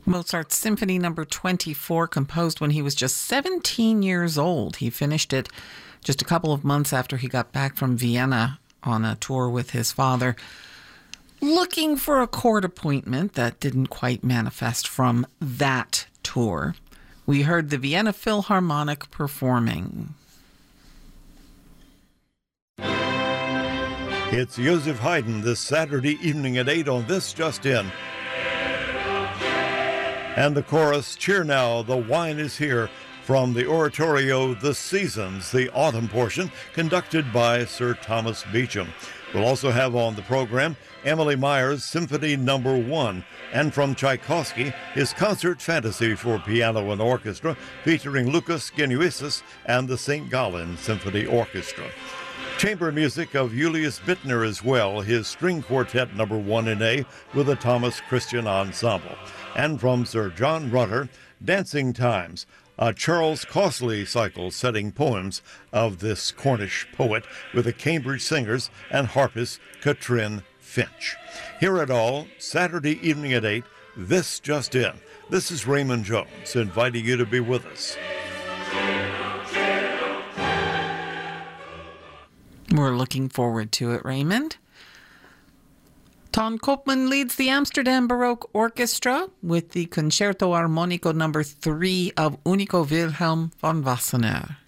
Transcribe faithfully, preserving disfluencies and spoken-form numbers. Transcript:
Mozart's Symphony Number twenty-four, composed when he was just seventeen years old. He finished it just a couple of months after he got back from Vienna on a tour with his father, looking for a court appointment that didn't quite manifest from that tour. We heard the Vienna Philharmonic performing. It's Joseph Haydn this Saturday evening at eight on This Just In. And the chorus, Cheer Now, the Wine is Here, from the oratorio The Seasons, the autumn portion, conducted by Sir Thomas Beecham. We'll also have on the program Emily Meyer's Symphony Number One, and from Tchaikovsky, his Concert Fantasy for Piano and Orchestra, featuring Lucas Genuisis and the Saint Gallen Symphony Orchestra. Chamber music of Julius Bittner as well, his String Quartet Number One in A with the Thomas Christian Ensemble. And from Sir John Rutter, Dancing Times, a Charles Costley cycle setting poems of this Cornish poet with the Cambridge Singers and harpist Katrin Finch. Hear it all Saturday evening at eight, This Just In. This is Raymond Jones inviting you to be with us. We're looking forward to it, Raymond. Ton Koopman leads the Amsterdam Baroque Orchestra with the Concerto Armonico Number three of Unico Wilhelm von Wassenaar.